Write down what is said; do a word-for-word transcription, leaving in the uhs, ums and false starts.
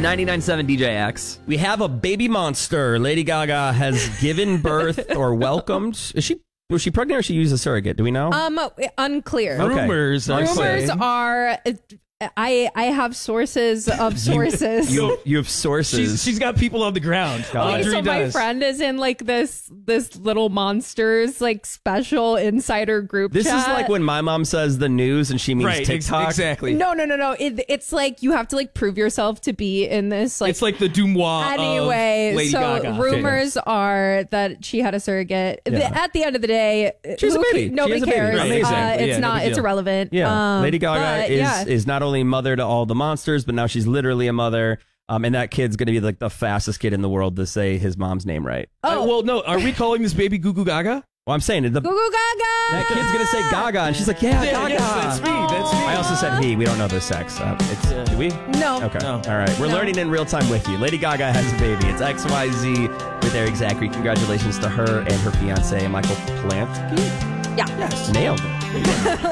ninety-nine point seven D J X. We have a baby monster. Lady Gaga has given birth or welcomed. Is she was she pregnant or she used a surrogate? Do we know? Um, unclear. Okay. Rumors. are Rumors saying- are. I I have sources of sources. you, you, you have sources. She's, she's got people on the ground. Got Okay, it. Audrey so my does. friend is in like this this little monsters like special insider group This chat. is like when my mom says the news and she means Right, ex- TikTok. exactly. No, no, no, no. It, it's like you have to like prove yourself to be in this. Like It's like the Dumois anyway. of Lady so Gaga. rumors are that she had a surrogate. The- Yeah. at the end of the day, She's a who baby. ca- Nobody She has a baby. cares. Right, Uh, exactly. it's Yeah, no not. big It's deal. irrelevant. Yeah, Um, Lady Gaga but, is yeah. is not only mother to all the monsters, but now she's literally a mother. Um, and that kid's going to be like the fastest kid in the world to say his mom's name right. Uh, Oh. well, no. Are we calling this baby Goo Goo Gaga? Well, I'm saying the, Goo Goo Gaga. that kid's going to say Gaga, and she's like, yeah, Yeah, Gaga. yes, that's me. That's me. I also said he. We don't know the sex. Uh, it's, Do we? No. Okay. No. All right. We're No. learning in real time with you. Lady Gaga has a baby. It's X Y Z with Eric Zachary. Congratulations to her and her fiance, Michael Plansky. Yeah. Yes. Nailed it.